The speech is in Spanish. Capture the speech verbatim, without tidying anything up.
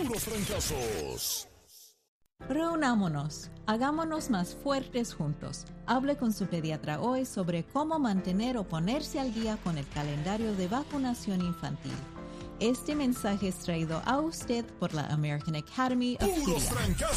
puros trancazos. Reunámonos, hagámonos más fuertes juntos. Hable con su pediatra hoy sobre cómo mantener o ponerse al día con el calendario de vacunación infantil. Este mensaje es traído a usted por la American Academy of Pediatrics.